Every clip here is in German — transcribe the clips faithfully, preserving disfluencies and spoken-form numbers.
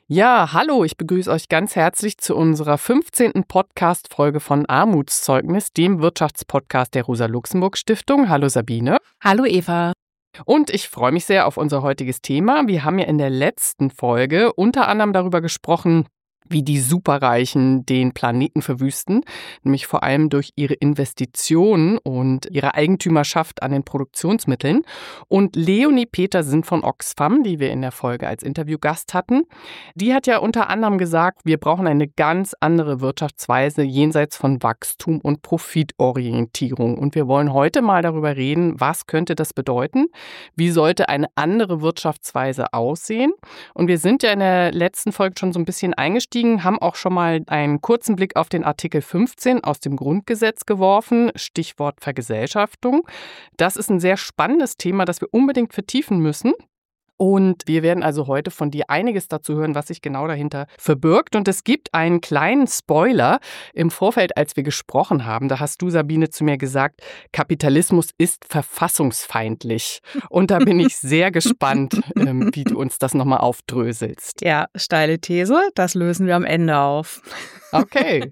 Ja, hallo, ich begrüße euch ganz herzlich zu unserer fünfzehnten Podcast-Folge von Armutszeugnis, dem Wirtschaftspodcast der Rosa-Luxemburg-Stiftung. Hallo Sabine. Hallo Eva. Und ich freue mich sehr auf unser heutiges Thema. Wir haben ja in der letzten Folge unter anderem darüber gesprochen, wie die Superreichen den Planeten verwüsten, nämlich vor allem durch ihre Investitionen und ihre Eigentümerschaft an den Produktionsmitteln. Und Leonie Petersen von Oxfam, die wir in der Folge als Interviewgast hatten, die hat ja unter anderem gesagt, wir brauchen eine ganz andere Wirtschaftsweise jenseits von Wachstum und Profitorientierung. Und wir wollen heute mal darüber reden, was könnte das bedeuten? Wie sollte eine andere Wirtschaftsweise aussehen? Und wir sind ja in der letzten Folge schon so ein bisschen eingestiegen, haben auch schon mal einen kurzen Blick auf den Artikel fünfzehn aus dem Grundgesetz geworfen, Stichwort Vergesellschaftung. Das ist ein sehr spannendes Thema, das wir unbedingt vertiefen müssen. Und wir werden also heute von dir einiges dazu hören, was sich genau dahinter verbirgt. Und es gibt einen kleinen Spoiler im Vorfeld, als wir gesprochen haben. Da hast du, Sabine, zu mir gesagt, Kapitalismus ist verfassungsfeindlich. Und da bin ich sehr gespannt, ähm, wie du uns das nochmal aufdröselst. Ja, steile These, das lösen wir am Ende auf. Okay.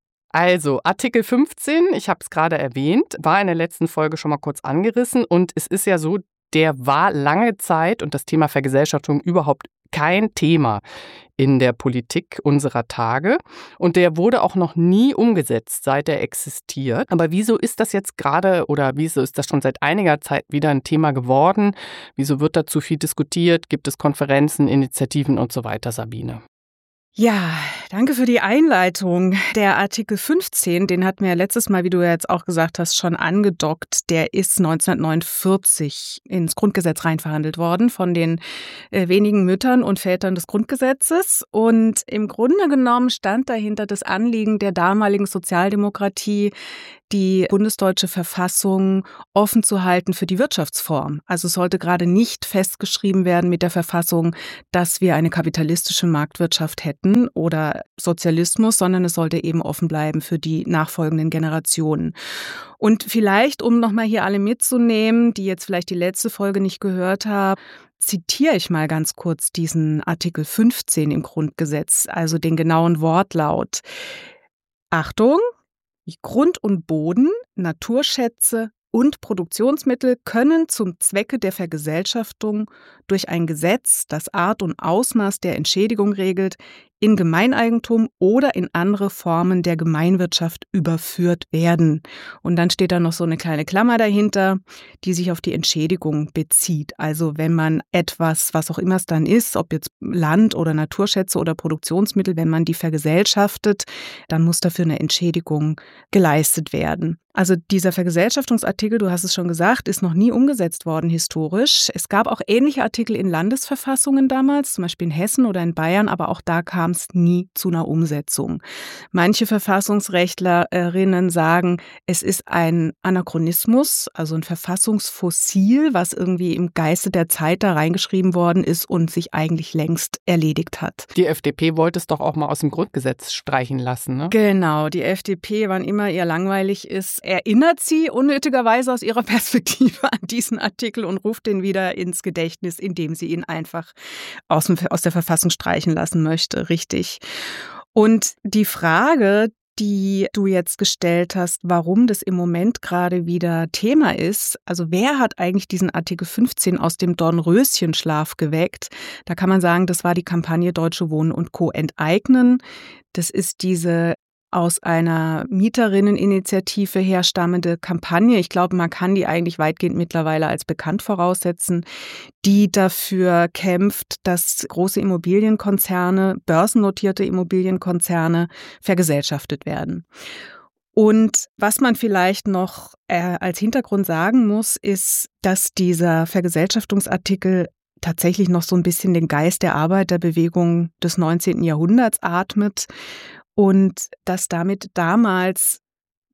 Also, Artikel fünfzehn, ich habe es gerade erwähnt, war in der letzten Folge schon mal kurz angerissen. Und es ist ja so, der war lange Zeit und das Thema Vergesellschaftung überhaupt kein Thema in der Politik unserer Tage. Und der wurde auch noch nie umgesetzt, seit er existiert. Aber wieso ist das jetzt gerade oder wieso ist das schon seit einiger Zeit wieder ein Thema geworden? Wieso wird dazu viel diskutiert? Gibt es Konferenzen, Initiativen und so weiter, Sabine? Ja, danke für die Einleitung. Der Artikel fünfzehn, den hatten wir ja letztes Mal, wie du ja jetzt auch gesagt hast, schon angedockt. Der ist neunzehnhundertneunundvierzig ins Grundgesetz reinverhandelt worden von den äh, wenigen Müttern und Vätern des Grundgesetzes. Und im Grunde genommen stand dahinter das Anliegen der damaligen Sozialdemokratie, die bundesdeutsche Verfassung offen zu halten für die Wirtschaftsform. Also es sollte gerade nicht festgeschrieben werden mit der Verfassung, dass wir eine kapitalistische Marktwirtschaft hätten oder Sozialismus, sondern es sollte eben offen bleiben für die nachfolgenden Generationen. Und vielleicht, um nochmal hier alle mitzunehmen, die jetzt vielleicht die letzte Folge nicht gehört haben, zitiere ich mal ganz kurz diesen Artikel fünfzehn im Grundgesetz, also den genauen Wortlaut. Achtung! Grund und Boden, Naturschätze und Produktionsmittel können zum Zwecke der Vergesellschaftung durch ein Gesetz, das Art und Ausmaß der Entschädigung regelt, in Gemeineigentum oder in andere Formen der Gemeinwirtschaft überführt werden. Und dann steht da noch so eine kleine Klammer dahinter, die sich auf die Entschädigung bezieht. Also wenn man etwas, was auch immer es dann ist, ob jetzt Land oder Naturschätze oder Produktionsmittel, wenn man die vergesellschaftet, dann muss dafür eine Entschädigung geleistet werden. Also dieser Vergesellschaftungsartikel, du hast es schon gesagt, ist noch nie umgesetzt worden historisch. Es gab auch ähnliche Artikel in Landesverfassungen damals, zum Beispiel in Hessen oder in Bayern, aber auch da kam es nie zu einer Umsetzung. Manche Verfassungsrechtlerinnen sagen, es ist ein Anachronismus, also ein Verfassungsfossil, was irgendwie im Geiste der Zeit da reingeschrieben worden ist und sich eigentlich längst erledigt hat. Die F D P wollte es doch auch mal aus dem Grundgesetz streichen lassen, ne? Genau, die F D P, wann immer ihr langweilig ist, erinnert sie unnötigerweise aus ihrer Perspektive an diesen Artikel und ruft den wieder ins Gedächtnis, indem sie ihn einfach aus, dem, aus der Verfassung streichen lassen möchte. Richtig. Und die Frage, die du jetzt gestellt hast, warum das im Moment gerade wieder Thema ist, also wer hat eigentlich diesen Artikel fünfzehn aus dem Dornröschenschlaf geweckt? Da kann man sagen, das war die Kampagne Deutsche Wohnen und Co. enteignen. Das ist diese aus einer Mieterinneninitiative herstammende Kampagne. Ich glaube, man kann die eigentlich weitgehend mittlerweile als bekannt voraussetzen, die dafür kämpft, dass große Immobilienkonzerne, börsennotierte Immobilienkonzerne vergesellschaftet werden. Und was man vielleicht noch äh, als Hintergrund sagen muss, ist, dass dieser Vergesellschaftungsartikel tatsächlich noch so ein bisschen den Geist der Arbeiterbewegung des neunzehnten Jahrhunderts atmet. Und dass damit damals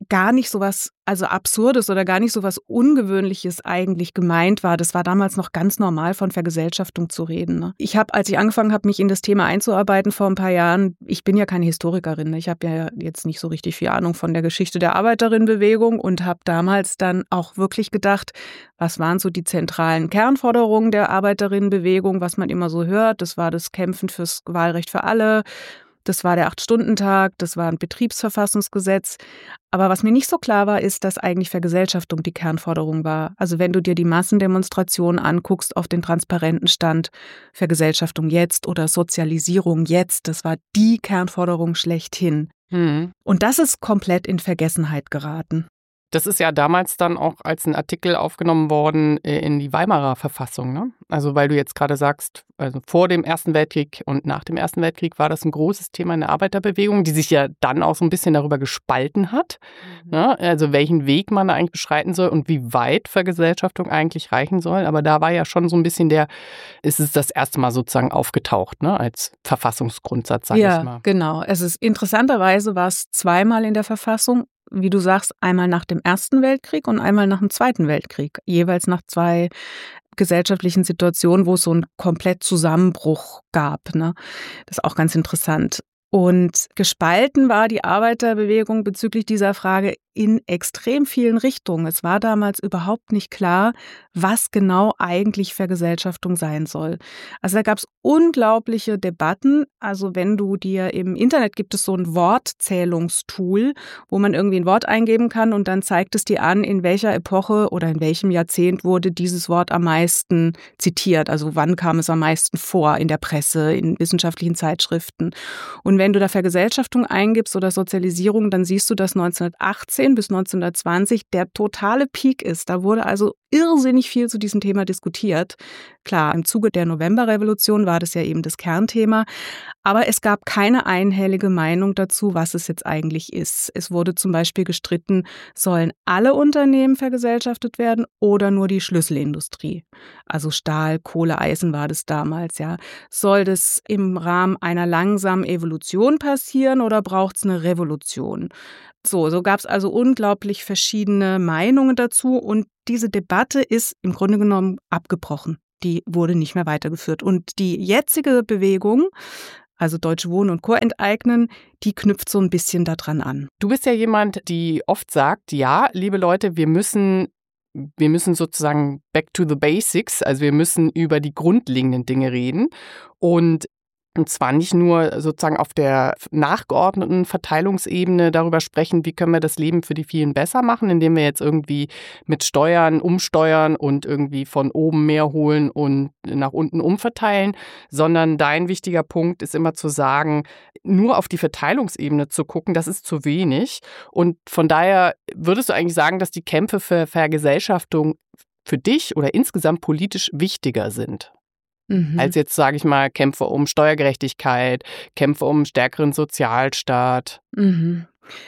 gar nicht so was, also Absurdes oder gar nicht so was Ungewöhnliches eigentlich gemeint war. Das war damals noch ganz normal, von Vergesellschaftung zu reden. Ne? Ich habe, als ich angefangen habe, mich in das Thema einzuarbeiten vor ein paar Jahren, ich bin ja keine Historikerin, ne? Ich habe ja jetzt nicht so richtig viel Ahnung von der Geschichte der Arbeiterinnenbewegung und habe damals dann auch wirklich gedacht, was waren so die zentralen Kernforderungen der Arbeiterinnenbewegung, was man immer so hört. Das war das Kämpfen fürs Wahlrecht für alle. Das war der Acht-Stunden-Tag, das war ein Betriebsverfassungsgesetz. Aber was mir nicht so klar war, ist, dass eigentlich Vergesellschaftung die Kernforderung war. Also wenn du dir die Massendemonstrationen anguckst, auf den Transparenten stand Vergesellschaftung jetzt oder Sozialisierung jetzt, das war die Kernforderung schlechthin. Mhm. Und das ist komplett in Vergessenheit geraten. Das ist ja damals dann auch als ein Artikel aufgenommen worden in die Weimarer Verfassung, ne? Also weil du jetzt gerade sagst, also vor dem Ersten Weltkrieg und nach dem Ersten Weltkrieg war das ein großes Thema in der Arbeiterbewegung, die sich ja dann auch so ein bisschen darüber gespalten hat, mhm. ne? Also welchen Weg man da eigentlich beschreiten soll und wie weit Vergesellschaftung eigentlich reichen soll. Aber da war ja schon so ein bisschen der, ist es das erste Mal sozusagen aufgetaucht, ne? Als Verfassungsgrundsatz, sag ja, ich mal. Ja, genau. Es ist interessanterweise war es zweimal in der Verfassung. Wie du sagst, einmal nach dem Ersten Weltkrieg und einmal nach dem Zweiten Weltkrieg. Jeweils nach zwei gesellschaftlichen Situationen, wo es so einen komplett Zusammenbruch gab. Ne? Das ist auch ganz interessant. Und gespalten war die Arbeiterbewegung bezüglich dieser Frage in extrem vielen Richtungen. Es war damals überhaupt nicht klar, was genau eigentlich Vergesellschaftung sein soll. Also da gab es unglaubliche Debatten. Also wenn du dir im Internet gibt es so ein Wortzählungstool, wo man irgendwie ein Wort eingeben kann und dann zeigt es dir an, in welcher Epoche oder in welchem Jahrzehnt wurde dieses Wort am meisten zitiert. Also wann kam es am meisten vor in der Presse, in wissenschaftlichen Zeitschriften. Und wenn du da Vergesellschaftung eingibst oder Sozialisierung, dann siehst du, dass neunzehnhundertachtzehn bis neunzehnhundertzwanzig der totale Peak ist. Da wurde also irrsinnig viel zu diesem Thema diskutiert. Klar, im Zuge der Novemberrevolution war das ja eben das Kernthema, aber es gab keine einhellige Meinung dazu, was es jetzt eigentlich ist. Es wurde zum Beispiel gestritten, sollen alle Unternehmen vergesellschaftet werden oder nur die Schlüsselindustrie? Also Stahl, Kohle, Eisen war das damals, ja. Soll das im Rahmen einer langsamen Evolution passieren oder braucht es eine Revolution? So, so gab es also unglaublich verschiedene Meinungen dazu und diese Debatte ist im Grunde genommen abgebrochen. Die wurde nicht mehr weitergeführt. Und die jetzige Bewegung, also Deutsche Wohnen und Co. enteignen, die knüpft so ein bisschen daran an. Du bist ja jemand, die oft sagt, ja, liebe Leute, wir müssen, wir müssen sozusagen back to the basics, also wir müssen über die grundlegenden Dinge reden und Und zwar nicht nur sozusagen auf der nachgeordneten Verteilungsebene darüber sprechen, wie können wir das Leben für die vielen besser machen, indem wir jetzt irgendwie mit Steuern umsteuern und irgendwie von oben mehr holen und nach unten umverteilen, sondern dein wichtiger Punkt ist immer zu sagen, nur auf die Verteilungsebene zu gucken, das ist zu wenig. Und von daher würdest du eigentlich sagen, dass die Kämpfe für Vergesellschaftung für dich oder insgesamt politisch wichtiger sind? Mhm. Als jetzt, sage ich mal, Kämpfe um Steuergerechtigkeit, Kämpfe um einen stärkeren Sozialstaat. Mhm.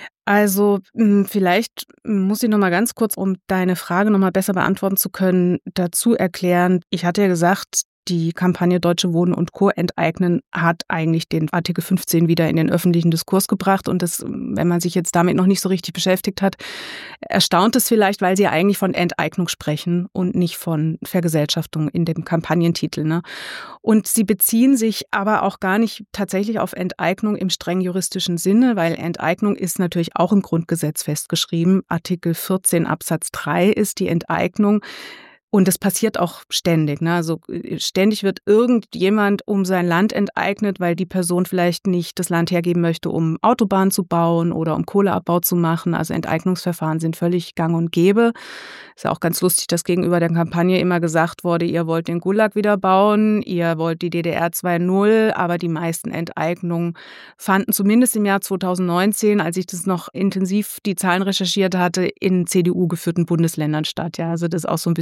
Also vielleicht muss ich noch mal ganz kurz, um deine Frage noch mal besser beantworten zu können, dazu erklären. Ich hatte ja gesagt, die Kampagne Deutsche Wohnen und Co. enteignen hat eigentlich den Artikel fünfzehn wieder in den öffentlichen Diskurs gebracht. Und das, wenn man sich jetzt damit noch nicht so richtig beschäftigt hat, erstaunt es vielleicht, weil sie eigentlich von Enteignung sprechen und nicht von Vergesellschaftung in dem Kampagnentitel. Ne? Und sie beziehen sich aber auch gar nicht tatsächlich auf Enteignung im streng juristischen Sinne, weil Enteignung ist natürlich auch im Grundgesetz festgeschrieben. Artikel vierzehn Absatz drei ist die Enteignung. Und das passiert auch ständig. Ne? Also ständig wird irgendjemand um sein Land enteignet, weil die Person vielleicht nicht das Land hergeben möchte, um Autobahnen zu bauen oder um Kohleabbau zu machen. Also Enteignungsverfahren sind völlig gang und gäbe. Ist ja auch ganz lustig, dass gegenüber der Kampagne immer gesagt wurde, ihr wollt den Gulag wieder bauen, ihr wollt die D D R zwei Punkt null, aber die meisten Enteignungen fanden zumindest im Jahr zweitausendneunzehn, als ich das noch intensiv die Zahlen recherchiert hatte, in C D U-geführten Bundesländern statt. Ja, also das ist auch so ein bisschen so eine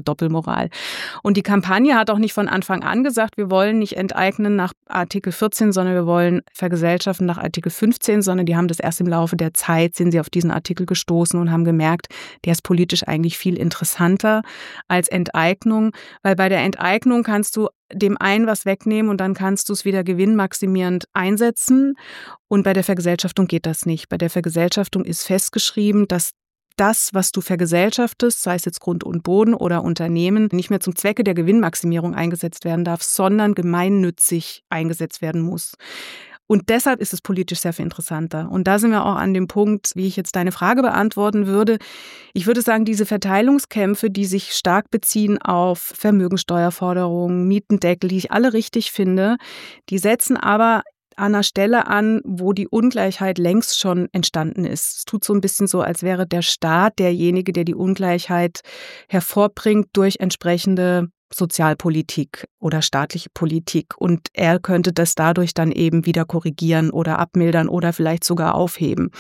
Doppelmoral. Und die Kampagne hat auch nicht von Anfang an gesagt, wir wollen nicht enteignen nach Artikel vierzehn, sondern wir wollen vergesellschaften nach Artikel fünfzehn, sondern die haben das erst im Laufe der Zeit, sind sie auf diesen Artikel gestoßen und haben gemerkt, der ist politisch eigentlich viel interessanter als Enteignung, weil bei der Enteignung kannst du dem einen was wegnehmen und dann kannst du es wieder gewinnmaximierend einsetzen. Und bei der Vergesellschaftung geht das nicht. Bei der Vergesellschaftung ist festgeschrieben, dass das, was du vergesellschaftest, sei es jetzt Grund und Boden oder Unternehmen, nicht mehr zum Zwecke der Gewinnmaximierung eingesetzt werden darf, sondern gemeinnützig eingesetzt werden muss. Und deshalb ist es politisch sehr viel interessanter. Und da sind wir auch an dem Punkt, wie ich jetzt deine Frage beantworten würde. Ich würde sagen, diese Verteilungskämpfe, die sich stark beziehen auf Vermögensteuerforderungen, Mietendeckel, die ich alle richtig finde, die setzen aber an einer Stelle an, wo die Ungleichheit längst schon entstanden ist. Es tut so ein bisschen so, als wäre der Staat derjenige, der die Ungleichheit hervorbringt durch entsprechende Sozialpolitik oder staatliche Politik. Und er könnte das dadurch dann eben wieder korrigieren oder abmildern oder vielleicht sogar aufheben.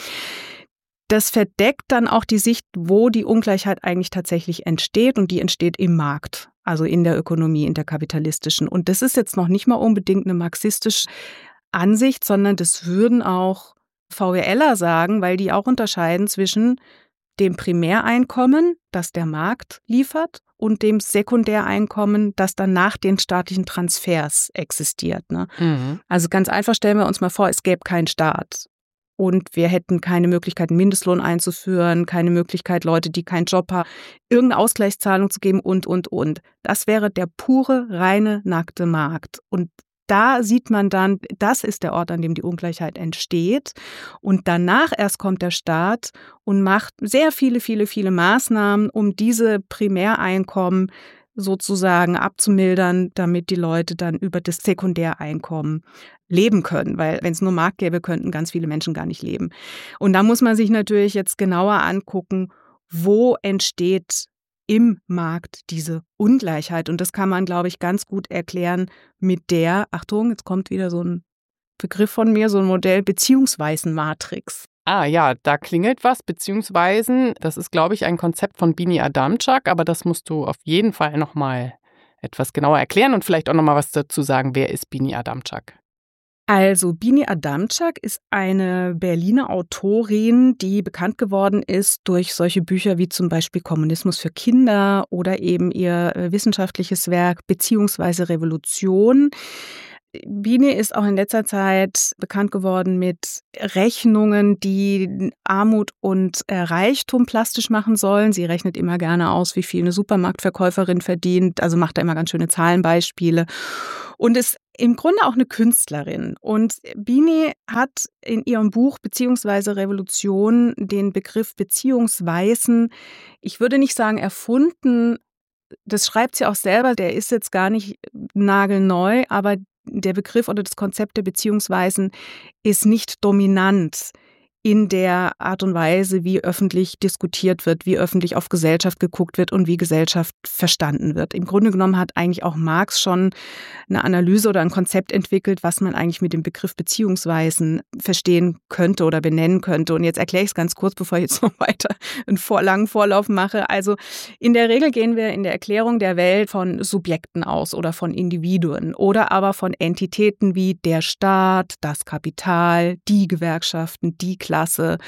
Das verdeckt dann auch die Sicht, wo die Ungleichheit eigentlich tatsächlich entsteht. Und die entsteht im Markt, also in der Ökonomie, in der kapitalistischen. Und das ist jetzt noch nicht mal unbedingt eine marxistische Ansicht, sondern das würden auch VWLer sagen, weil die auch unterscheiden zwischen dem Primäreinkommen, das der Markt liefert, und dem Sekundäreinkommen, das dann nach den staatlichen Transfers existiert. Ne? Mhm. Also ganz einfach stellen wir uns mal vor, es gäbe keinen Staat. Und wir hätten keine Möglichkeit, einen Mindestlohn einzuführen, keine Möglichkeit, Leute, die keinen Job haben, irgendeine Ausgleichszahlung zu geben und, und, und. Das wäre der pure, reine, nackte Markt. Und da sieht man dann, das ist der Ort, an dem die Ungleichheit entsteht. Und danach erst kommt der Staat und macht sehr viele, viele, viele Maßnahmen, um diese Primäreinkommen sozusagen abzumildern, damit die Leute dann über das Sekundäreinkommen leben können. Weil wenn es nur Markt gäbe, könnten ganz viele Menschen gar nicht leben. Und da muss man sich natürlich jetzt genauer angucken, wo entsteht im Markt diese Ungleichheit. Und das kann man, glaube ich, ganz gut erklären mit der, Achtung, jetzt kommt wieder so ein Begriff von mir, so ein Modell, Beziehungsweisenmatrix. Ah ja, da klingelt was, Beziehungsweisen. Das ist, glaube ich, ein Konzept von Bini Adamczak, aber das musst du auf jeden Fall nochmal etwas genauer erklären und vielleicht auch nochmal was dazu sagen, wer ist Bini Adamczak? Also Bini Adamczak ist eine Berliner Autorin, die bekannt geworden ist durch solche Bücher wie zum Beispiel Kommunismus für Kinder oder eben ihr wissenschaftliches Werk Beziehungsweise Revolution. Bini ist auch in letzter Zeit bekannt geworden mit Rechnungen, die Armut und Reichtum plastisch machen sollen. Sie rechnet immer gerne aus, wie viel eine Supermarktverkäuferin verdient, also macht da immer ganz schöne Zahlenbeispiele und ist im Grunde auch eine Künstlerin. Und Bini hat in ihrem Buch Beziehungsweise Revolution den Begriff Beziehungsweisen, ich würde nicht sagen erfunden, das schreibt sie auch selber, der ist jetzt gar nicht nagelneu, aber der Begriff oder das Konzept der Beziehungsweisen ist nicht dominant in der Art und Weise, wie öffentlich diskutiert wird, wie öffentlich auf Gesellschaft geguckt wird und wie Gesellschaft verstanden wird. Im Grunde genommen hat eigentlich auch Marx schon eine Analyse oder ein Konzept entwickelt, was man eigentlich mit dem Begriff Beziehungsweisen verstehen könnte oder benennen könnte. Und jetzt erkläre ich es ganz kurz, bevor ich jetzt noch weiter einen vor, langen Vorlauf mache. Also in der Regel gehen wir in der Erklärung der Welt von Subjekten aus oder von Individuen oder aber von Entitäten wie der Staat, das Kapital, die Gewerkschaften, die Klasse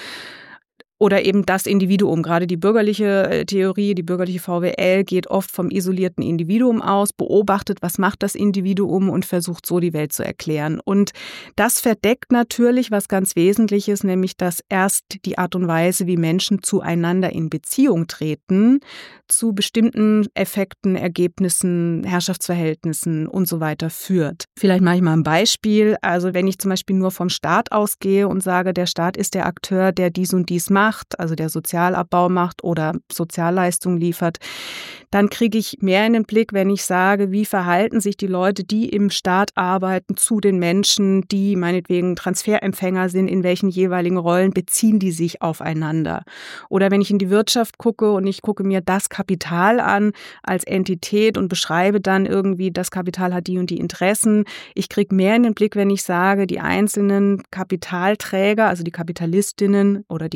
oder eben das Individuum. Gerade die bürgerliche Theorie, die bürgerliche V W L geht oft vom isolierten Individuum aus, beobachtet, was macht das Individuum und versucht so die Welt zu erklären. Und das verdeckt natürlich was ganz Wesentliches, nämlich dass erst die Art und Weise, wie Menschen zueinander in Beziehung treten, zu bestimmten Effekten, Ergebnissen, Herrschaftsverhältnissen und so weiter führt. Vielleicht mache ich mal ein Beispiel. Also wenn ich zum Beispiel nur vom Staat ausgehe und sage, der Staat ist der Akteur, der dies und dies macht, also der Sozialabbau macht oder Sozialleistungen liefert, dann kriege ich mehr in den Blick, wenn ich sage, wie verhalten sich die Leute, die im Staat arbeiten, zu den Menschen, die meinetwegen Transferempfänger sind, in welchen jeweiligen Rollen beziehen die sich aufeinander. Oder wenn ich in die Wirtschaft gucke und ich gucke mir das Kapital an als Entität und beschreibe dann irgendwie, das Kapital hat die und die Interessen. Ich kriege mehr in den Blick, wenn ich sage, die einzelnen Kapitalträger, also die Kapitalistinnen oder die Kapitalisten,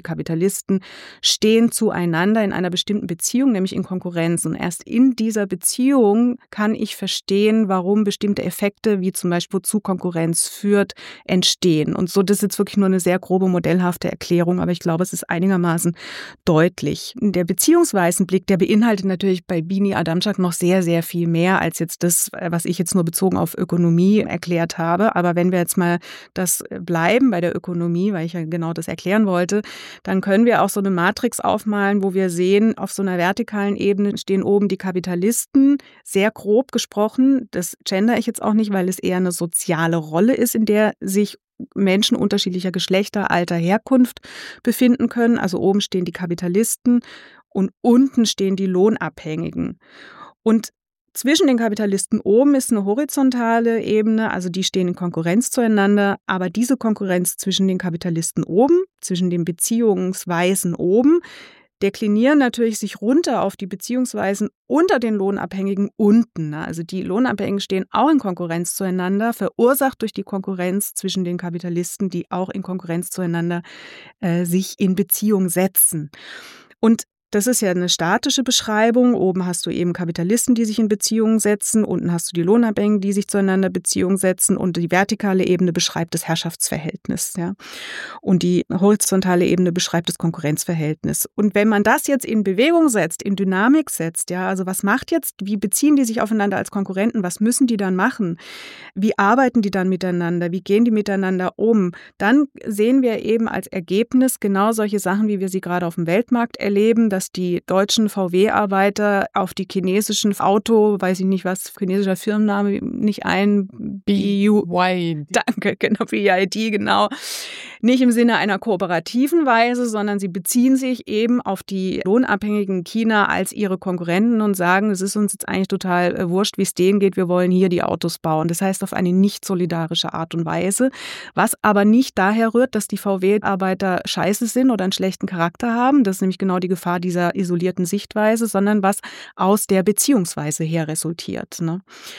Kapitalisten stehen zueinander in einer bestimmten Beziehung, nämlich in Konkurrenz. Und erst in dieser Beziehung kann ich verstehen, warum bestimmte Effekte, wie zum Beispiel zu Konkurrenz führt, entstehen. Und so, das ist jetzt wirklich nur eine sehr grobe, modellhafte Erklärung, aber ich glaube, es ist einigermaßen deutlich. Der Beziehungsweisenblick, der beinhaltet natürlich bei Bini Adamczak noch sehr, sehr viel mehr als jetzt das, was ich jetzt nur bezogen auf Ökonomie erklärt habe. Aber wenn wir jetzt mal das bleiben bei der Ökonomie, weil ich ja genau das erklären wollte, dann können wir auch so eine Matrix aufmalen, wo wir sehen, auf so einer vertikalen Ebene stehen oben die Kapitalisten, sehr grob gesprochen. Das gender ich jetzt auch nicht, weil es eher eine soziale Rolle ist, in der sich Menschen unterschiedlicher Geschlechter, Alter, Herkunft befinden können. Also oben stehen die Kapitalisten und unten stehen die Lohnabhängigen. Und zwischen den Kapitalisten oben ist eine horizontale Ebene, also die stehen in Konkurrenz zueinander, aber diese Konkurrenz zwischen den Kapitalisten oben, zwischen den Beziehungsweisen oben, deklinieren natürlich sich runter auf die Beziehungsweisen unter den Lohnabhängigen unten. Also die Lohnabhängigen stehen auch in Konkurrenz zueinander, verursacht durch die Konkurrenz zwischen den Kapitalisten, die auch in Konkurrenz zueinander äh, sich in Beziehung setzen. Und das ist ja eine statische Beschreibung. Oben hast du eben Kapitalisten, die sich in Beziehung setzen. Unten hast du die Lohnabhängigen, die sich zueinander in Beziehung setzen. Und die vertikale Ebene beschreibt das Herrschaftsverhältnis. Ja. Und die horizontale Ebene beschreibt das Konkurrenzverhältnis. Und wenn man das jetzt in Bewegung setzt, in Dynamik setzt, ja, also was macht jetzt, wie beziehen die sich aufeinander als Konkurrenten? Was müssen die dann machen? Wie arbeiten die dann miteinander? Wie gehen die miteinander um? Dann sehen wir eben als Ergebnis genau solche Sachen, wie wir sie gerade auf dem Weltmarkt erleben, dass die deutschen V W-Arbeiter auf die chinesischen Auto, weiß ich nicht was, chinesischer Firmenname, nicht ein B Y D. Danke, genau, B Y D, genau. Nicht im Sinne einer kooperativen Weise, sondern sie beziehen sich eben auf die Lohnabhängigen China als ihre Konkurrenten und sagen, es ist uns jetzt eigentlich total äh, wurscht, wie es denen geht, wir wollen hier die Autos bauen. Das heißt auf eine nicht solidarische Art und Weise, was aber nicht daher rührt, dass die V W-Arbeiter scheiße sind oder einen schlechten Charakter haben. Das ist nämlich genau die Gefahr dieser isolierten Sichtweise, sondern was aus der Beziehungsweise her resultiert. Ne?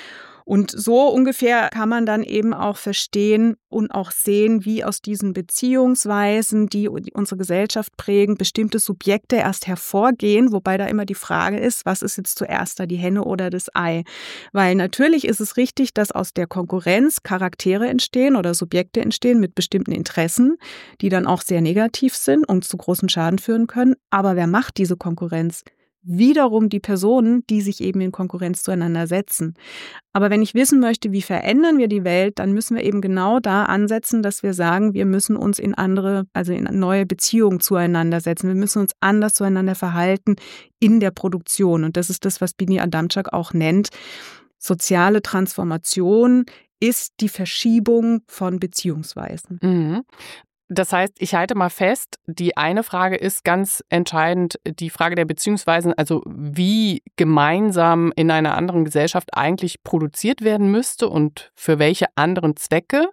Und so ungefähr kann man dann eben auch verstehen und auch sehen, wie aus diesen Beziehungsweisen, die unsere Gesellschaft prägen, bestimmte Subjekte erst hervorgehen, wobei da immer die Frage ist, was ist jetzt zuerst da, die Henne oder das Ei? Weil natürlich ist es richtig, dass aus der Konkurrenz Charaktere entstehen oder Subjekte entstehen mit bestimmten Interessen, die dann auch sehr negativ sind und zu großen Schaden führen können. Aber wer macht diese Konkurrenz? Wiederum die Personen, die sich eben in Konkurrenz zueinander setzen. Aber wenn ich wissen möchte, wie verändern wir die Welt, dann müssen wir eben genau da ansetzen, dass wir sagen, wir müssen uns in andere, also in neue Beziehungen zueinander setzen. Wir müssen uns anders zueinander verhalten in der Produktion. Und das ist das, was Bini Adamczak auch nennt. Soziale Transformation ist die Verschiebung von Beziehungsweisen. Mhm. Das heißt, ich halte mal fest, die eine Frage ist ganz entscheidend, die Frage der Beziehungsweisen, also wie gemeinsam in einer anderen Gesellschaft eigentlich produziert werden müsste und für welche anderen Zwecke.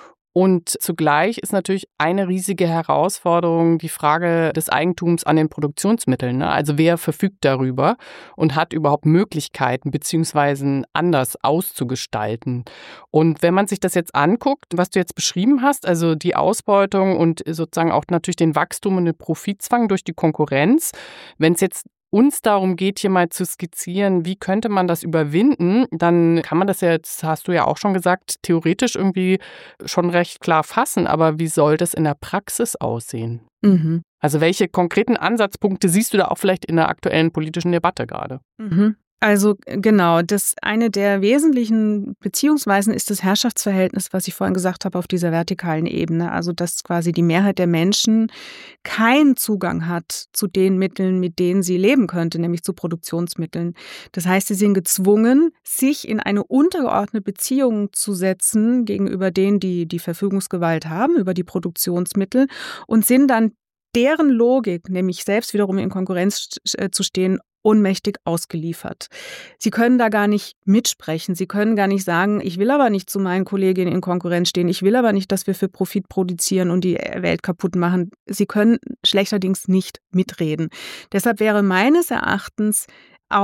Und zugleich ist natürlich eine riesige Herausforderung die Frage des Eigentums an den Produktionsmitteln. Ne? Also wer verfügt darüber und hat überhaupt Möglichkeiten, beziehungsweise anders auszugestalten. Und wenn man sich das jetzt anguckt, was du jetzt beschrieben hast, also die Ausbeutung und sozusagen auch natürlich den Wachstum und den Profitzwang durch die Konkurrenz, wenn es jetzt uns darum geht, hier mal zu skizzieren, wie könnte man das überwinden, dann kann man das ja jetzt, hast du ja auch schon gesagt, theoretisch irgendwie schon recht klar fassen. Aber wie soll das in der Praxis aussehen? Mhm. Also welche konkreten Ansatzpunkte siehst du da auch vielleicht in der aktuellen politischen Debatte gerade? Mhm. Also genau, das eine der wesentlichen Beziehungsweisen ist das Herrschaftsverhältnis, was ich vorhin gesagt habe, auf dieser vertikalen Ebene. Also dass quasi die Mehrheit der Menschen keinen Zugang hat zu den Mitteln, mit denen sie leben könnte, nämlich zu Produktionsmitteln. Das heißt, sie sind gezwungen, sich in eine untergeordnete Beziehung zu setzen gegenüber denen, die die Verfügungsgewalt haben über die Produktionsmittel und sind dann deren Logik, nämlich selbst wiederum in Konkurrenz zu stehen, ohnmächtig ausgeliefert. Sie können da gar nicht mitsprechen. Sie können gar nicht sagen, ich will aber nicht zu meinen Kolleginnen in Konkurrenz stehen. Ich will aber nicht, dass wir für Profit produzieren und die Welt kaputt machen. Sie können schlechterdings nicht mitreden. Deshalb wäre meines Erachtens auch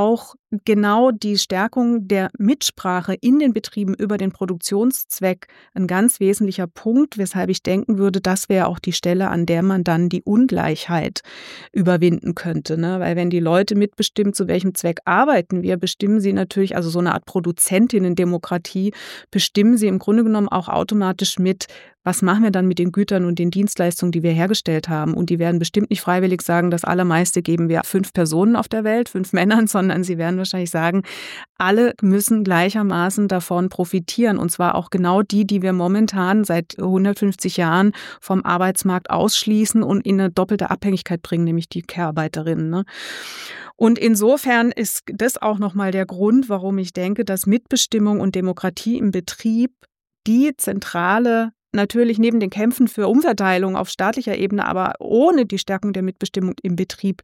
genau die Stärkung der Mitsprache in den Betrieben über den Produktionszweck ein ganz wesentlicher Punkt, weshalb ich denken würde, das wäre auch die Stelle, an der man dann die Ungleichheit überwinden könnte. Ne? Weil wenn die Leute mitbestimmen, zu welchem Zweck arbeiten wir, bestimmen sie natürlich, also so eine Art Produzentinnen-Demokratie, bestimmen sie im Grunde genommen auch automatisch mit, was machen wir dann mit den Gütern und den Dienstleistungen, die wir hergestellt haben? Und die werden bestimmt nicht freiwillig sagen, das Allermeiste geben wir fünf Personen auf der Welt, fünf Männern, sondern sie werden wahrscheinlich sagen, alle müssen gleichermaßen davon profitieren. Und zwar auch genau die, die wir momentan seit hundertfünfzig Jahren vom Arbeitsmarkt ausschließen und in eine doppelte Abhängigkeit bringen, nämlich die Care-Arbeiterinnen. Ne? Und insofern ist das auch nochmal der Grund, warum ich denke, dass Mitbestimmung und Demokratie im Betrieb die zentrale, natürlich neben den Kämpfen für Umverteilung auf staatlicher Ebene, aber ohne die Stärkung der Mitbestimmung im Betrieb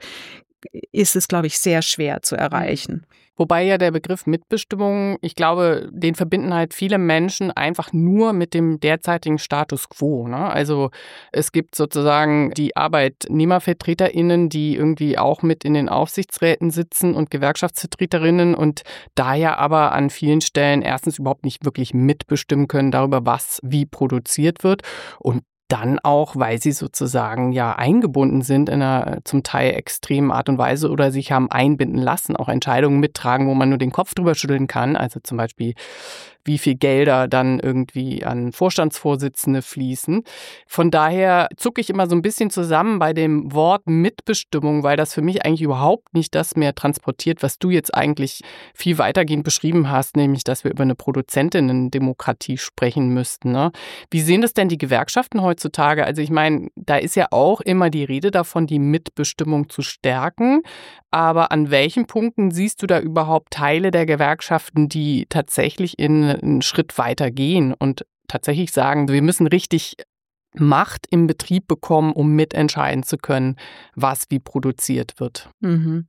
ist es, glaube ich, sehr schwer zu erreichen. Wobei ja der Begriff Mitbestimmung, ich glaube, den verbinden halt viele Menschen einfach nur mit dem derzeitigen Status quo. Ne? Also es gibt sozusagen die ArbeitnehmervertreterInnen, die irgendwie auch mit in den Aufsichtsräten sitzen und Gewerkschaftsvertreterinnen und daher aber an vielen Stellen erstens überhaupt nicht wirklich mitbestimmen können darüber, was wie produziert wird und dann auch, weil sie sozusagen ja eingebunden sind in einer zum Teil extremen Art und Weise oder sich haben einbinden lassen, auch Entscheidungen mittragen, wo man nur den Kopf drüber schütteln kann. Also zum Beispiel, wie viel Gelder dann irgendwie an Vorstandsvorsitzende fließen. Von daher zucke ich immer so ein bisschen zusammen bei dem Wort Mitbestimmung, weil das für mich eigentlich überhaupt nicht das mehr transportiert, was du jetzt eigentlich viel weitergehend beschrieben hast, nämlich, dass wir über eine Produzentinnen-Demokratie sprechen müssten. Ne? Wie sehen das denn die Gewerkschaften heutzutage? Also ich meine, da ist ja auch immer die Rede davon, die Mitbestimmung zu stärken. Aber an welchen Punkten siehst du da überhaupt Teile der Gewerkschaften, die tatsächlich in einen Schritt weiter gehen und tatsächlich sagen, wir müssen richtig Macht im Betrieb bekommen, um mitentscheiden zu können, was wie produziert wird? Mhm.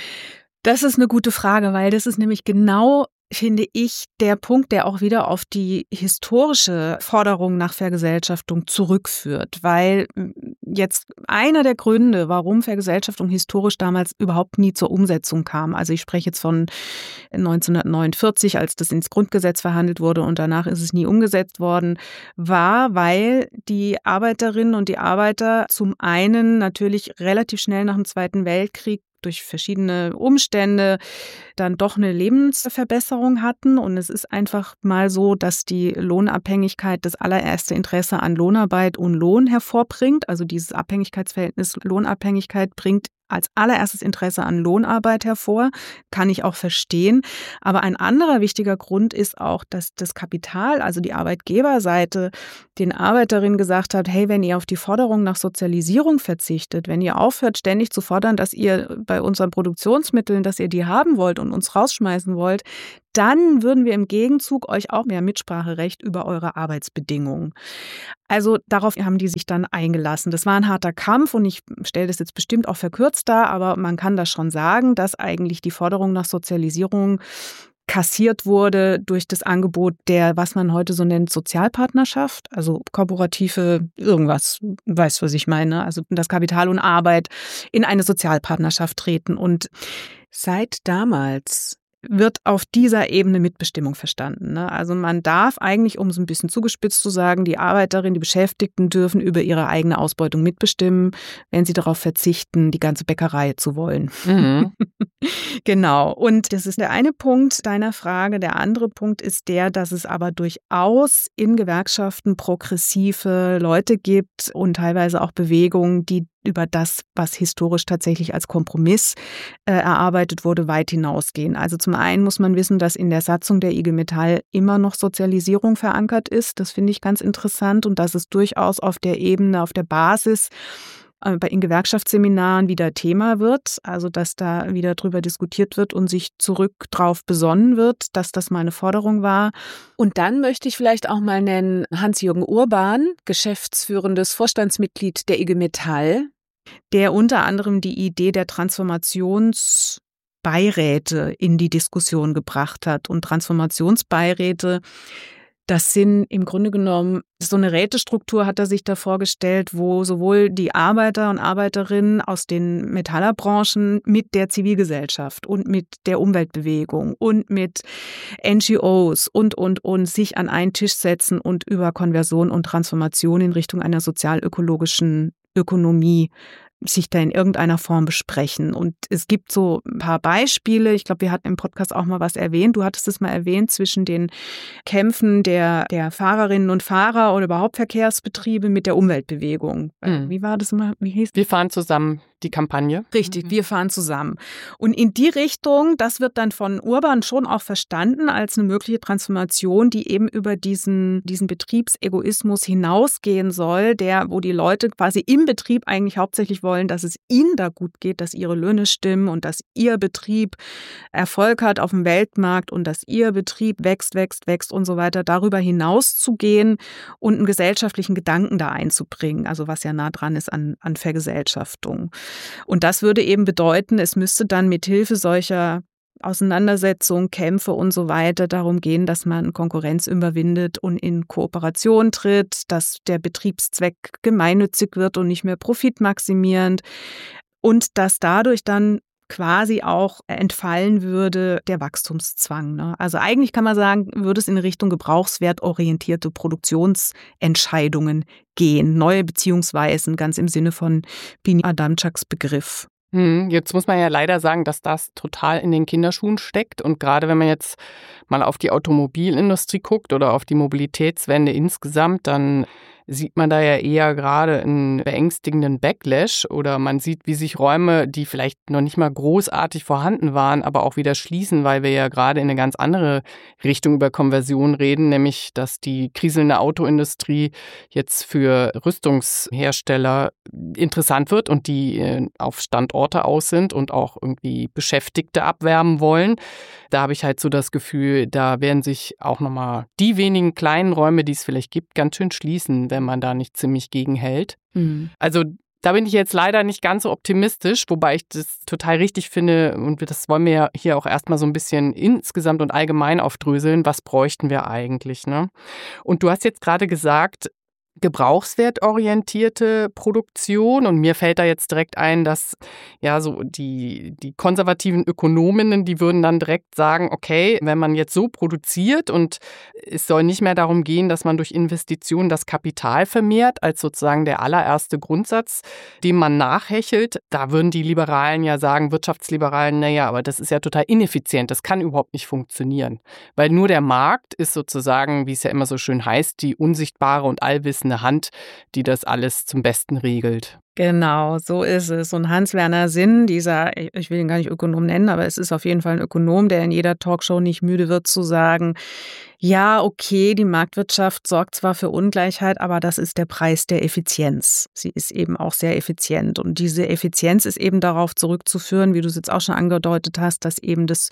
Das ist eine gute Frage, weil das ist nämlich genau, finde ich, der Punkt, der auch wieder auf die historische Forderung nach Vergesellschaftung zurückführt. Weil jetzt einer der Gründe, warum Vergesellschaftung historisch damals überhaupt nie zur Umsetzung kam, also ich spreche jetzt von neunzehnhundertneunundvierzig, als das ins Grundgesetz verhandelt wurde und danach ist es nie umgesetzt worden, war, weil die Arbeiterinnen und die Arbeiter zum einen natürlich relativ schnell nach dem Zweiten Weltkrieg durch verschiedene Umstände dann doch eine Lebensverbesserung hatten. Und es ist einfach mal so, dass die Lohnabhängigkeit das allererste Interesse an Lohnarbeit und Lohn hervorbringt. Also dieses Abhängigkeitsverhältnis Lohnabhängigkeit bringt als allererstes Interesse an Lohnarbeit hervor, kann ich auch verstehen. Aber ein anderer wichtiger Grund ist auch, dass das Kapital, also die Arbeitgeberseite, den Arbeiterinnen gesagt hat, hey, wenn ihr auf die Forderung nach Sozialisierung verzichtet, wenn ihr aufhört, ständig zu fordern, dass ihr bei unseren Produktionsmitteln, dass ihr die haben wollt und uns rausschmeißen wollt, dann würden wir im Gegenzug euch auch mehr Mitspracherecht über eure Arbeitsbedingungen. Also darauf haben die sich dann eingelassen. Das war ein harter Kampf und ich stelle das jetzt bestimmt auch verkürzt dar, aber man kann das schon sagen, dass eigentlich die Forderung nach Sozialisierung kassiert wurde durch das Angebot der, was man heute so nennt, Sozialpartnerschaft, also kooperative irgendwas, weißt du, was ich meine, also das Kapital und Arbeit in eine Sozialpartnerschaft treten. Und seit damals wird auf dieser Ebene Mitbestimmung verstanden. Ne? Also man darf eigentlich, um es ein bisschen zugespitzt zu sagen, die Arbeiterinnen, die Beschäftigten dürfen über ihre eigene Ausbeutung mitbestimmen, wenn sie darauf verzichten, die ganze Bäckerei zu wollen. Mhm. Genau. Und das ist der eine Punkt deiner Frage. Der andere Punkt ist der, dass es aber durchaus in Gewerkschaften progressive Leute gibt und teilweise auch Bewegungen, die über das, was historisch tatsächlich als Kompromiss äh, erarbeitet wurde, weit hinausgehen. Also zum einen muss man wissen, dass in der Satzung der I G Metall immer noch Sozialisierung verankert ist. Das finde ich ganz interessant und dass es durchaus auf der Ebene, auf der Basis äh, in Gewerkschaftsseminaren wieder Thema wird. Also dass da wieder drüber diskutiert wird und sich zurück drauf besonnen wird, dass das mal eine Forderung war. Und dann möchte ich vielleicht auch mal nennen Hans-Jürgen Urban, geschäftsführendes Vorstandsmitglied der I G Metall, der unter anderem die Idee der Transformationsbeiräte in die Diskussion gebracht hat. Und Transformationsbeiräte, Das sind im Grunde genommen, so eine Rätestruktur hat er sich da vorgestellt, wo sowohl die Arbeiter und Arbeiterinnen aus den Metallerbranchen mit der Zivilgesellschaft und mit der Umweltbewegung und mit N G Os und, und, und sich an einen Tisch setzen und über Konversion und Transformation in Richtung einer sozialökologischen Ökonomie sich da in irgendeiner Form besprechen. Und es gibt so ein paar Beispiele. Ich glaube, wir hatten im Podcast auch mal was erwähnt. Du hattest es mal erwähnt zwischen den Kämpfen der, der Fahrerinnen und Fahrer oder überhaupt Verkehrsbetriebe mit der Umweltbewegung. Mhm. Wie war das immer? Wie hieß das? Wir fahren zusammen, die Kampagne. Richtig, Mhm. wir fahren zusammen. Und in die Richtung, das wird dann von Urban schon auch verstanden als eine mögliche Transformation, die eben über diesen, diesen Betriebsegoismus hinausgehen soll, der, wo die Leute quasi im Betrieb eigentlich hauptsächlich wollen, dass es ihnen da gut geht, dass ihre Löhne stimmen und dass ihr Betrieb Erfolg hat auf dem Weltmarkt und dass ihr Betrieb wächst, wächst, wächst und so weiter, darüber hinauszugehen und einen gesellschaftlichen Gedanken da einzubringen, also was ja nah dran ist an, an Vergesellschaftung. Und das würde eben bedeuten, es müsste dann mit Hilfe solcher Auseinandersetzungen, Kämpfe und so weiter darum gehen, dass man Konkurrenz überwindet und in Kooperation tritt, dass der Betriebszweck gemeinnützig wird und nicht mehr profitmaximierend und dass dadurch dann quasi auch entfallen würde der Wachstumszwang. Ne? Also eigentlich kann man sagen, würde es in Richtung gebrauchswertorientierte Produktionsentscheidungen gehen, neue Beziehungsweisen, ganz im Sinne von Bini Adamczaks Begriff. Jetzt muss man ja leider sagen, dass das total in den Kinderschuhen steckt. Und gerade wenn man jetzt mal auf die Automobilindustrie guckt oder auf die Mobilitätswende insgesamt, dann sieht man da ja eher gerade einen beängstigenden Backlash oder man sieht, wie sich Räume, die vielleicht noch nicht mal großartig vorhanden waren, aber auch wieder schließen, weil wir ja gerade in eine ganz andere Richtung über Konversion reden, nämlich dass die kriselnde Autoindustrie jetzt für Rüstungshersteller interessant wird und die auf Standorte aus sind und auch irgendwie Beschäftigte abwerben wollen. Da habe ich halt so das Gefühl, da werden sich auch nochmal die wenigen kleinen Räume, die es vielleicht gibt, ganz schön schließen, wenn man da nicht ziemlich gegenhält. Mhm. Also da bin ich jetzt leider nicht ganz so optimistisch, wobei ich das total richtig finde und das wollen wir ja hier auch erstmal so ein bisschen insgesamt und allgemein aufdröseln, was bräuchten wir eigentlich, ne? Und du hast jetzt gerade gesagt, gebrauchswertorientierte Produktion und mir fällt da jetzt direkt ein, dass ja so die, die konservativen Ökonominnen, die würden dann direkt sagen, okay, wenn man jetzt so produziert und es soll nicht mehr darum gehen, dass man durch Investitionen das Kapital vermehrt, als sozusagen der allererste Grundsatz, dem man nachhechelt, da würden die Liberalen ja sagen, Wirtschaftsliberalen, naja, aber das ist ja total ineffizient, das kann überhaupt nicht funktionieren, weil nur der Markt ist sozusagen, wie es ja immer so schön heißt, die unsichtbare und allwissende Hand, die das alles zum Besten regelt. Genau, so ist es. Und Hans-Werner Sinn, dieser, ich will ihn gar nicht Ökonom nennen, aber es ist auf jeden Fall ein Ökonom, der in jeder Talkshow nicht müde wird zu sagen, ja, okay, die Marktwirtschaft sorgt zwar für Ungleichheit, aber das ist der Preis der Effizienz. Sie ist eben auch sehr effizient. Und diese Effizienz ist eben darauf zurückzuführen, wie du es jetzt auch schon angedeutet hast, dass eben das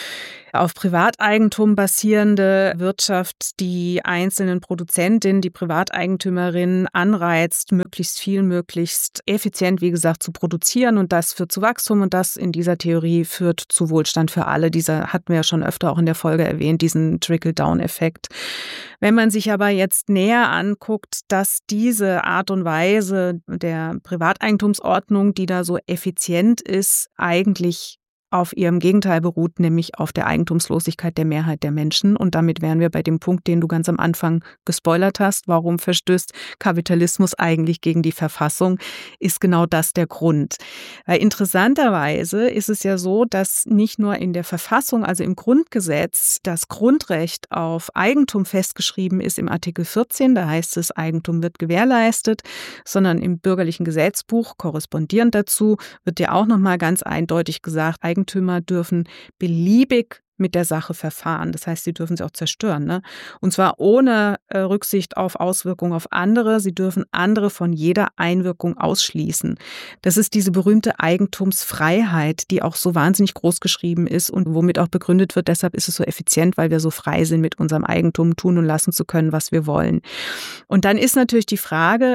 auf Privateigentum basierende Wirtschaft die einzelnen Produzentinnen, die Privateigentümerinnen anreizt, möglichst viel, möglichst effizient, wie gesagt, zu produzieren und das führt zu Wachstum und das in dieser Theorie führt zu Wohlstand für alle. Dieser hatten wir ja schon öfter auch in der Folge erwähnt, diesen Trickle-Down-Effekt. Wenn man sich aber jetzt näher anguckt, dass diese Art und Weise der Privateigentumsordnung, die da so effizient ist, eigentlich auf ihrem Gegenteil beruht, nämlich auf der Eigentumslosigkeit der Mehrheit der Menschen. Und damit wären wir bei dem Punkt, den du ganz am Anfang gespoilert hast. Warum verstößt Kapitalismus eigentlich gegen die Verfassung? Ist genau das der Grund. Weil interessanterweise ist es ja so, dass nicht nur in der Verfassung, also im Grundgesetz, das Grundrecht auf Eigentum festgeschrieben ist im Artikel vierzehn, da heißt es, Eigentum wird gewährleistet, sondern im bürgerlichen Gesetzbuch, korrespondierend dazu, wird ja auch nochmal ganz eindeutig gesagt, Eigentümer dürfen beliebig mit der Sache verfahren. Das heißt, sie dürfen sie auch zerstören, ne? Und zwar ohne äh, Rücksicht auf Auswirkungen auf andere. Sie dürfen andere von jeder Einwirkung ausschließen. Das ist diese berühmte Eigentumsfreiheit, die auch so wahnsinnig groß geschrieben ist und womit auch begründet wird, deshalb ist es so effizient, weil wir so frei sind, mit unserem Eigentum tun und lassen zu können, was wir wollen. Und dann ist natürlich die Frage,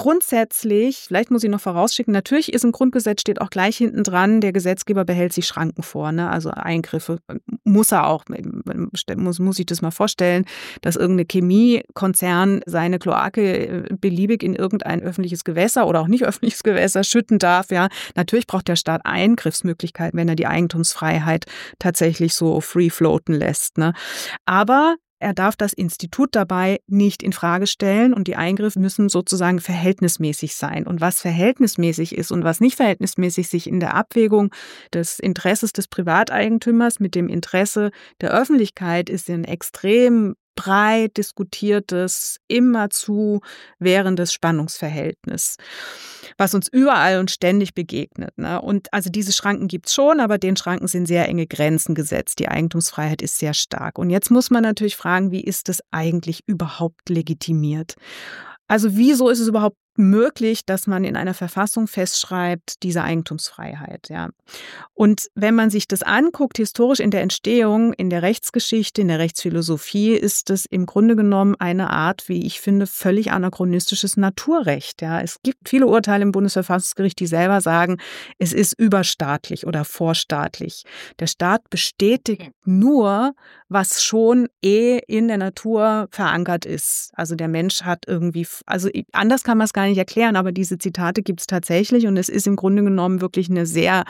Grundsätzlich, vielleicht muss ich noch vorausschicken, natürlich ist im Grundgesetz, steht auch gleich hinten dran, der Gesetzgeber behält sich Schranken vor, ne? Also Eingriffe muss er auch, muss, muss ich das mal vorstellen, dass irgendeine Chemiekonzern seine Kloake beliebig in irgendein öffentliches Gewässer oder auch nicht öffentliches Gewässer schütten darf, ja. Natürlich braucht der Staat Eingriffsmöglichkeiten, wenn er die Eigentumsfreiheit tatsächlich so free floaten lässt, ne? Aber er darf das Institut dabei nicht in Frage stellen und die Eingriffe müssen sozusagen verhältnismäßig sein. Und was verhältnismäßig ist und was nicht verhältnismäßig sich in der Abwägung des Interesses des Privateigentümers mit dem Interesse der Öffentlichkeit ist ein extrem breit diskutiertes, immerzu währendes Spannungsverhältnis, was uns überall und ständig begegnet, ne? Und also diese Schranken gibt's schon, aber den Schranken sind sehr enge Grenzen gesetzt. Die Eigentumsfreiheit ist sehr stark. Und jetzt muss man natürlich fragen, wie ist das eigentlich überhaupt legitimiert? Also wieso ist es überhaupt möglich, dass man in einer Verfassung festschreibt, diese Eigentumsfreiheit, ja. Und wenn man sich das anguckt, historisch in der Entstehung, in der Rechtsgeschichte, in der Rechtsphilosophie, ist es im Grunde genommen eine Art, wie ich finde, völlig anachronistisches Naturrecht, ja. Es gibt viele Urteile im Bundesverfassungsgericht, die selber sagen, es ist überstaatlich oder vorstaatlich. Der Staat bestätigt nur, was schon eh in der Natur verankert ist. Also der Mensch hat irgendwie, also anders kann man es gar nicht erklären, aber diese Zitate gibt es tatsächlich und es ist im Grunde genommen wirklich eine sehr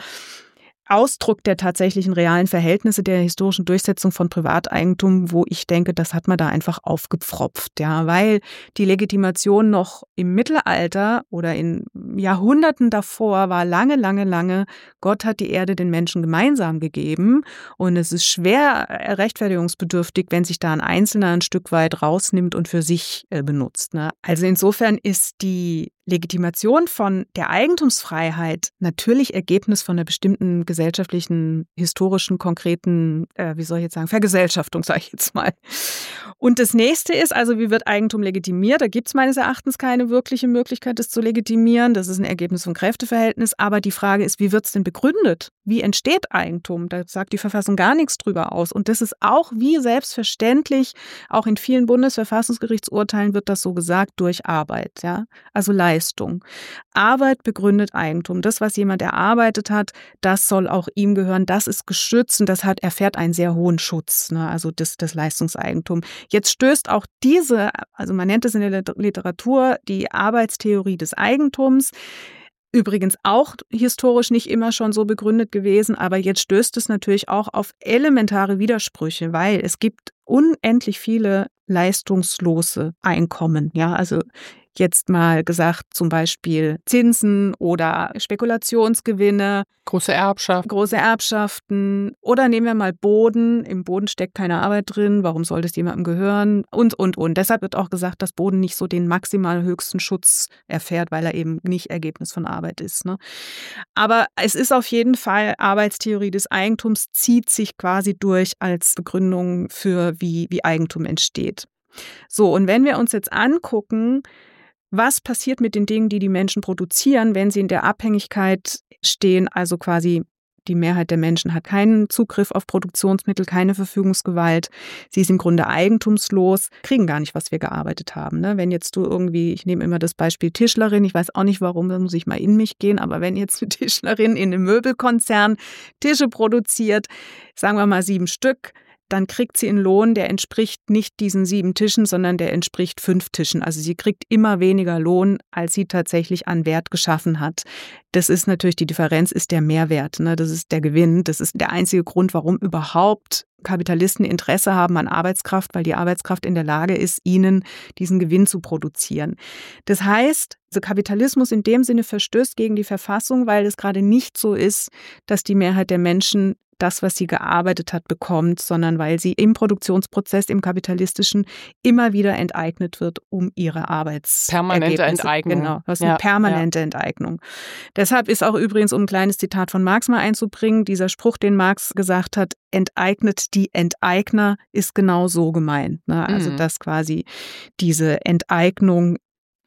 Ausdruck der tatsächlichen realen Verhältnisse der historischen Durchsetzung von Privateigentum, wo ich denke, das hat man da einfach aufgepfropft, ja, weil die Legitimation noch im Mittelalter oder in Jahrhunderten davor war lange, lange, lange, Gott hat die Erde den Menschen gemeinsam gegeben und es ist schwer rechtfertigungsbedürftig, wenn sich da ein Einzelner ein Stück weit rausnimmt und für sich äh, benutzt, ne? Also insofern ist die Legitimation von der Eigentumsfreiheit natürlich Ergebnis von einer bestimmten gesellschaftlichen, historischen, konkreten, äh, wie soll ich jetzt sagen, Vergesellschaftung, sage ich jetzt mal. Und das nächste ist, also wie wird Eigentum legitimiert? Da gibt es meines Erachtens keine wirkliche Möglichkeit, das zu legitimieren. Das ist ein Ergebnis von Kräfteverhältnis. Aber die Frage ist, wie wird es denn begründet? Wie entsteht Eigentum? Da sagt die Verfassung gar nichts drüber aus. Und das ist auch wie selbstverständlich, auch in vielen Bundesverfassungsgerichtsurteilen wird das so gesagt, durch Arbeit, ja, also Leistung. Arbeit begründet Eigentum. Das, was jemand erarbeitet hat, das soll auch ihm gehören. Das ist geschützt und das hat, erfährt einen sehr hohen Schutz, ne? Also das, das Leistungseigentum. Jetzt stößt auch diese, also man nennt es in der Literatur die Arbeitstheorie des Eigentums, übrigens auch historisch nicht immer schon so begründet gewesen, aber jetzt stößt es natürlich auch auf elementare Widersprüche, weil es gibt unendlich viele leistungslose Einkommen, ja, also jetzt mal gesagt, zum Beispiel Zinsen oder Spekulationsgewinne. Große Erbschaft. Große Erbschaften. Oder nehmen wir mal Boden. Im Boden steckt keine Arbeit drin. Warum sollte es jemandem gehören? Und, und, und. Deshalb wird auch gesagt, dass Boden nicht so den maximal höchsten Schutz erfährt, weil er eben nicht Ergebnis von Arbeit ist, ne? Aber es ist auf jeden Fall, Arbeitstheorie des Eigentums zieht sich quasi durch als Begründung für, wie, wie Eigentum entsteht. So, und wenn wir uns jetzt angucken, was passiert mit den Dingen, die die Menschen produzieren, wenn sie in der Abhängigkeit stehen, also quasi die Mehrheit der Menschen hat keinen Zugriff auf Produktionsmittel, keine Verfügungsgewalt. Sie ist im Grunde eigentumslos, kriegen gar nicht, was wir gearbeitet haben, ne? Wenn jetzt du irgendwie, ich nehme immer das Beispiel Tischlerin, ich weiß auch nicht warum, da muss ich mal in mich gehen, aber wenn jetzt eine Tischlerin in einem Möbelkonzern Tische produziert, sagen wir mal sieben Stück, dann kriegt sie einen Lohn, der entspricht nicht diesen sieben Tischen, sondern der entspricht fünf Tischen. Also sie kriegt immer weniger Lohn, als sie tatsächlich an Wert geschaffen hat. Das ist natürlich, die Differenz ist der Mehrwert, ne? Das ist der Gewinn. Das ist der einzige Grund, warum überhaupt Kapitalisten Interesse haben an Arbeitskraft, weil die Arbeitskraft in der Lage ist, ihnen diesen Gewinn zu produzieren. Das heißt, also Kapitalismus in dem Sinne verstößt gegen die Verfassung, weil es gerade nicht so ist, dass die Mehrheit der Menschen das, was sie gearbeitet hat, bekommt, sondern weil sie im Produktionsprozess, im kapitalistischen, immer wieder enteignet wird, um ihre Arbeits Permanente Enteignung. Genau, das ist eine ja, permanente ja. Enteignung. Deshalb ist auch übrigens, um ein kleines Zitat von Marx mal einzubringen, dieser Spruch, den Marx gesagt hat, enteignet die Enteigner, ist genau so gemeint, ne? Also, mhm. dass quasi diese Enteignung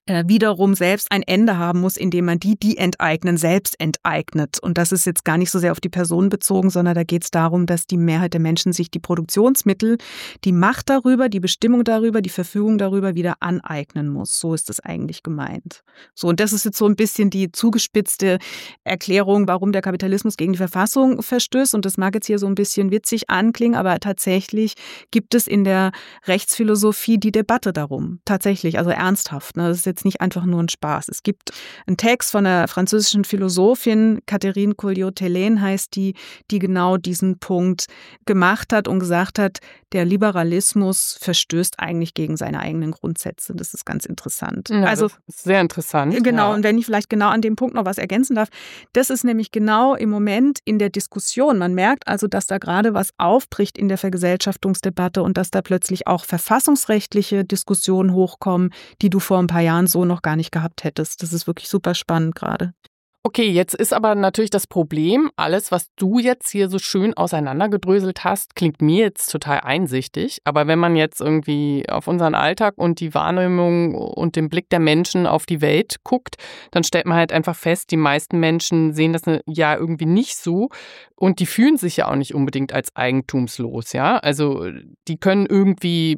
äh, wiederum selbst ein Ende haben muss, indem man die, die enteignen, selbst enteignet. Und das ist jetzt gar nicht so sehr auf die Person bezogen, sondern da geht es darum, dass die Mehrheit der Menschen sich die Produktionsmittel, die Macht darüber, die Bestimmung darüber, die Verfügung darüber wieder aneignen muss. So ist das eigentlich gemeint. So, und das ist jetzt so ein bisschen die zugespitzte Erklärung, warum der Kapitalismus gegen die Verfassung verstößt. Und das mag jetzt hier so ein bisschen witzig anklingen, aber tatsächlich gibt es in der Rechtsphilosophie die Debatte darum. Tatsächlich, also ernsthaft. Ne? Das ist jetzt nicht einfach nur ein Spaß. Es gibt einen Text von einer französischen Philosophin, Catherine Colliot-Telaine heißt die, die genau diesen Punkt gemacht hat und gesagt hat, der Liberalismus verstößt eigentlich gegen seine eigenen Grundsätze. Das ist ganz interessant. Ja, also das ist sehr interessant. Genau, ja. Und wenn ich vielleicht genau an dem Punkt noch was ergänzen darf, das ist nämlich genau im Moment in der Diskussion. Man merkt also, dass da gerade was aufbricht in der Vergesellschaftungsdebatte und dass da plötzlich auch verfassungsrechtliche Diskussionen hochkommen, die du vor ein paar Jahren so noch gar nicht gehabt hättest. Das ist wirklich super spannend gerade. Okay, jetzt ist aber natürlich das Problem, alles, was du jetzt hier so schön auseinandergedröselt hast, klingt mir jetzt total einsichtig. Aber wenn man jetzt irgendwie auf unseren Alltag und die Wahrnehmung und den Blick der Menschen auf die Welt guckt, dann stellt man halt einfach fest, die meisten Menschen sehen das ja irgendwie nicht so und die fühlen sich ja auch nicht unbedingt als eigentumslos, ja. Also die können irgendwie,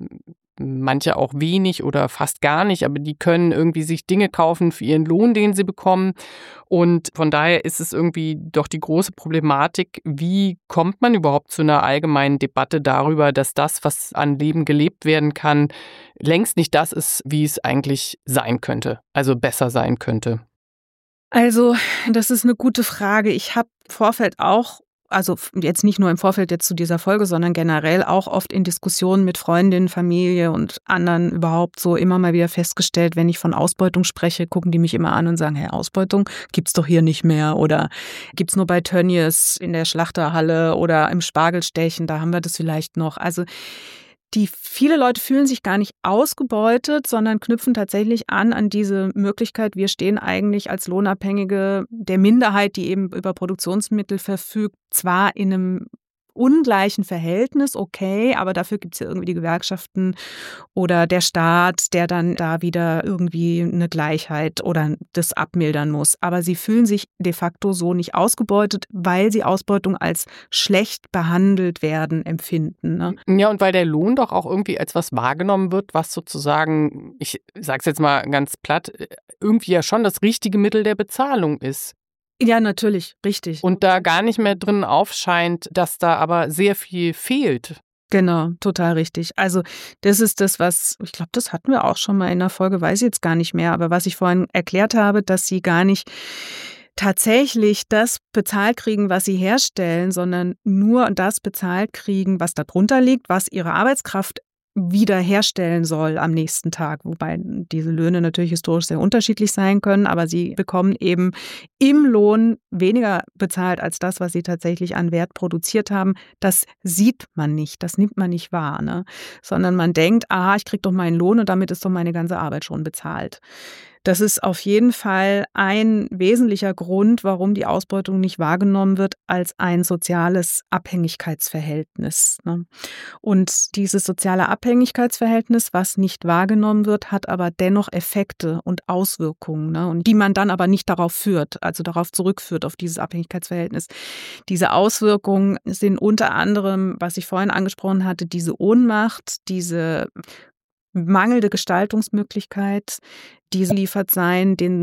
manche auch wenig oder fast gar nicht, aber die können irgendwie sich Dinge kaufen für ihren Lohn, den sie bekommen. Und von daher ist es irgendwie doch die große Problematik, wie kommt man überhaupt zu einer allgemeinen Debatte darüber, dass das, was an Leben gelebt werden kann, längst nicht das ist, wie es eigentlich sein könnte, also besser sein könnte. Also, das ist eine gute Frage. Ich habe im Vorfeld auch Also jetzt nicht nur im Vorfeld jetzt zu dieser Folge, sondern generell auch oft in Diskussionen mit Freundinnen, Familie und anderen überhaupt so immer mal wieder festgestellt, wenn ich von Ausbeutung spreche, gucken die mich immer an und sagen, hey, Ausbeutung gibt's doch hier nicht mehr oder gibt's nur bei Tönnies in der Schlachterhalle oder im Spargelstechen, da haben wir das vielleicht noch. Also Die viele Leute fühlen sich gar nicht ausgebeutet, sondern knüpfen tatsächlich an an diese Möglichkeit, wir stehen eigentlich als Lohnabhängige der Minderheit, die eben über Produktionsmittel verfügt, zwar in einem ungleichen Verhältnis, okay, aber dafür gibt es ja irgendwie die Gewerkschaften oder der Staat, der dann da wieder irgendwie eine Gleichheit oder das abmildern muss. Aber sie fühlen sich de facto so nicht ausgebeutet, weil sie Ausbeutung als schlecht behandelt werden empfinden. Ne? Ja, und weil der Lohn doch auch irgendwie als was wahrgenommen wird, was sozusagen, ich sag's jetzt mal ganz platt, irgendwie ja schon das richtige Mittel der Bezahlung ist. Ja, natürlich, richtig. Und da gar nicht mehr drin aufscheint, dass da aber sehr viel fehlt. Genau, total richtig. Also das ist das, was, ich glaube, das hatten wir auch schon mal in der Folge, weiß ich jetzt gar nicht mehr, aber was ich vorhin erklärt habe, dass sie gar nicht tatsächlich das bezahlt kriegen, was sie herstellen, sondern nur das bezahlt kriegen, was darunter liegt, was ihre Arbeitskraft wiederherstellen soll am nächsten Tag, wobei diese Löhne natürlich historisch sehr unterschiedlich sein können, aber sie bekommen eben im Lohn weniger bezahlt als das, was sie tatsächlich an Wert produziert haben. Das sieht man nicht, das nimmt man nicht wahr, ne? Sondern man denkt, aha, ich kriege doch meinen Lohn und damit ist doch meine ganze Arbeit schon bezahlt. Das ist auf jeden Fall ein wesentlicher Grund, warum die Ausbeutung nicht wahrgenommen wird als ein soziales Abhängigkeitsverhältnis. Und dieses soziale Abhängigkeitsverhältnis, was nicht wahrgenommen wird, hat aber dennoch Effekte und Auswirkungen, und die man dann aber nicht darauf führt, also darauf zurückführt, auf dieses Abhängigkeitsverhältnis. Diese Auswirkungen sind unter anderem, was ich vorhin angesprochen hatte, diese Ohnmacht, diese mangelnde Gestaltungsmöglichkeit, diese liefert sein, den